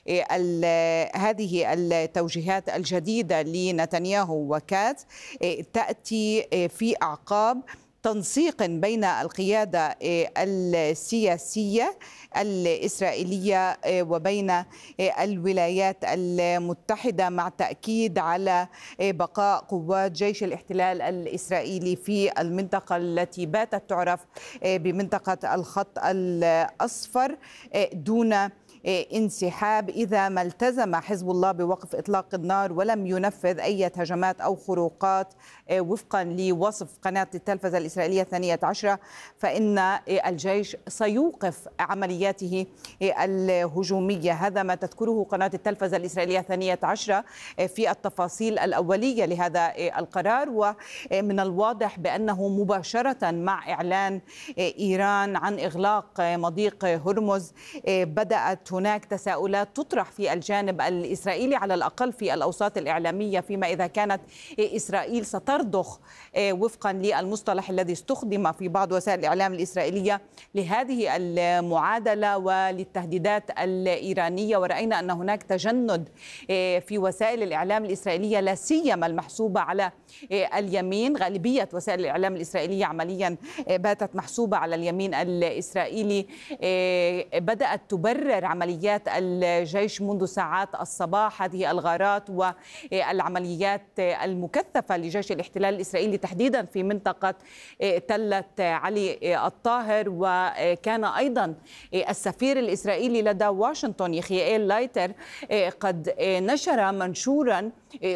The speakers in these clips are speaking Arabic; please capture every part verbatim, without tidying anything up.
هذه التوجيهات الجديدة لنتنياهو وكاتس تأتي في أعقاب تنسيق بين القيادة السياسية الإسرائيلية وبين الولايات المتحدة، مع تأكيد على بقاء قوات جيش الاحتلال الإسرائيلي في المنطقة التي باتت تعرف بمنطقة الخط الأصفر دون انسحاب إذا ما التزم حزب الله بوقف إطلاق النار ولم ينفذ أي هجمات أو خروقات وفقا لوصف قناة التلفزة الإسرائيلية الثانية عشرة، فإن الجيش سيوقف عملياته الهجومية. هذا ما تذكره قناة التلفزة الإسرائيلية الثانية عشرة في التفاصيل الأولية لهذا القرار. ومن الواضح بأنه مباشرة مع إعلان إيران عن إغلاق مضيق هرمز بدأت هناك تساؤلات تطرح في الجانب الإسرائيلي، على الأقل في الأوساط الإعلامية، فيما إذا كانت إسرائيل سترضخ وفقا للمصطلح الذي استخدم في بعض وسائل الإعلام الإسرائيلية لهذه المعادلة وللتهديدات الإيرانية. ورأينا أن هناك تجند في وسائل الإعلام الإسرائيلية لا سيما المحسوبة على اليمين. غالبية وسائل الإعلام الإسرائيلية عمليا باتت محسوبة على اليمين الإسرائيلي، بدأت تبرر عمليات الجيش منذ ساعات الصباح، هذه الغارات والعمليات المكثفة لجيش الاحتلال الإسرائيلي تحديدا في منطقة تلة علي الطاهر. وكان أيضا السفير الإسرائيلي لدى واشنطن يخيئيل لايتر قد نشر منشورا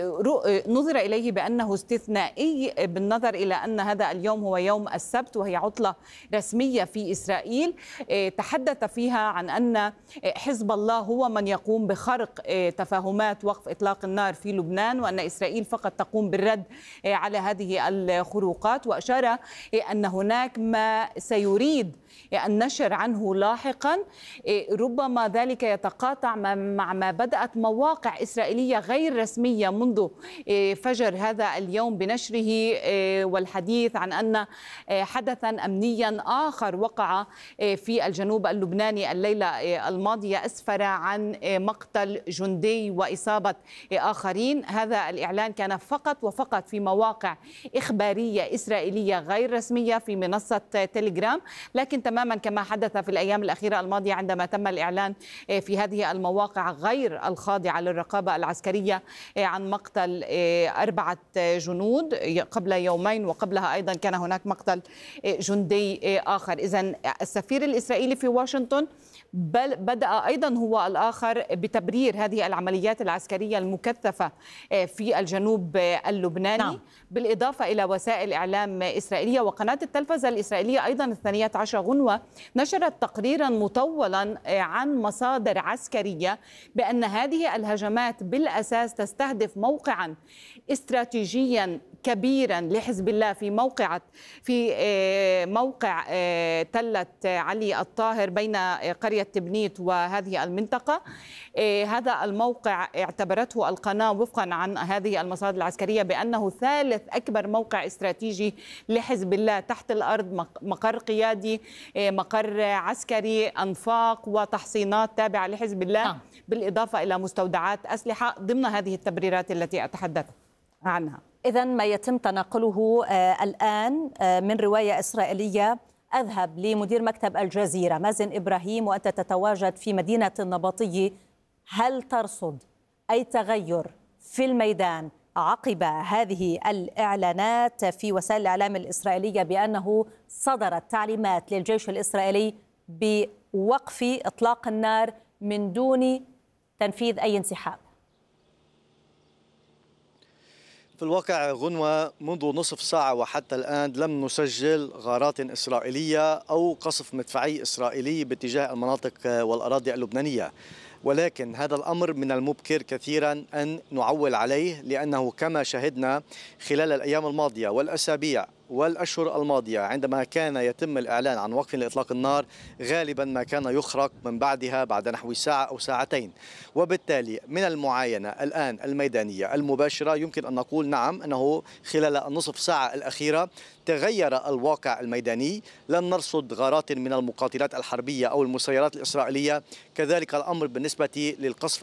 نظر إليه بأنه استثنائي بالنظر إلى أن هذا اليوم هو يوم السبت وهي عطلة رسمية في إسرائيل. تحدث فيها عن أن حزب الله هو من يقوم بخرق تفاهمات وقف إطلاق النار في لبنان، وأن إسرائيل فقط تقوم بالرد على هذه الخروقات. وأشار أن هناك ما سيريد النشر عنه لاحقا، ربما ذلك يتقاطع مع ما بدأت مواقع إسرائيلية غير رسمية منذ فجر هذا اليوم بنشره والحديث عن أن حدثا أمنيا آخر وقع في الجنوب اللبناني الليلة الماضية أسفر عن مقتل جندي وإصابة آخرين. هذا الإعلان كان فقط وفقط في مواقع إخبارية إسرائيلية غير رسمية في منصة تيليجرام، لكن تماما كما حدث في الأيام الأخيرة الماضية عندما تم الإعلان في هذه المواقع غير الخاضعة للرقابة العسكرية عن مقتل أربعة جنود قبل يومين، وقبلها أيضا كان هناك مقتل جندي آخر. إذن السفير الإسرائيلي في واشنطن بل بدأ أيضا هو الآخر بتبرير هذه العمليات العسكرية المكثفة في الجنوب اللبناني. نعم. بالإضافة إلى وسائل إعلام إسرائيلية وقناة التلفزة الإسرائيلية أيضا الثانية عشر غنوة نشرت تقريرا مطولا عن مصادر عسكرية بأن هذه الهجمات بالأساس تستهدف موقعا استراتيجيا كبيرا لحزب الله في موقع في موقع تلة علي الطاهر بين قرية تبنيت وهذه المنطقة. هذا الموقع اعتبرته القناة وفقا عن هذه المصادر العسكرية بأنه ثالث أكبر موقع استراتيجي لحزب الله تحت الأرض، مقر قيادي، مقر عسكري، أنفاق وتحصينات تابعة لحزب الله، بالإضافة إلى مستودعات أسلحة ضمن هذه التبريرات التي أتحدث عنها. إذن ما يتم تناقله آه الآن آه من رواية إسرائيلية. أذهب لمدير مكتب الجزيرة مازن إبراهيم وأنت تتواجد في مدينة النبطية، هل ترصد أي تغير في الميدان عقب هذه الإعلانات في وسائل الإعلام الإسرائيلية بأنه صدرت تعليمات للجيش الإسرائيلي بوقف إطلاق النار من دون تنفيذ أي انسحاب؟ في الواقع غنوة منذ نصف ساعة وحتى الآن لم نسجل غارات إسرائيلية أو قصف مدفعي إسرائيلي باتجاه المناطق والأراضي اللبنانية، ولكن هذا الأمر من المبكر كثيرا أن نعول عليه، لأنه كما شهدنا خلال الأيام الماضية والأسابيع والأشهر الماضية عندما كان يتم الإعلان عن وقف لإطلاق النار غالبا ما كان يخرق من بعدها بعد نحو ساعة أو ساعتين. وبالتالي من المعاينة الآن الميدانية المباشرة يمكن أن نقول نعم أنه خلال النصف ساعة الأخيرة تغير الواقع الميداني. لم نرصد غارات من المقاتلات الحربية أو المسيرات الإسرائيلية، كذلك الأمر بالنسبة للقصف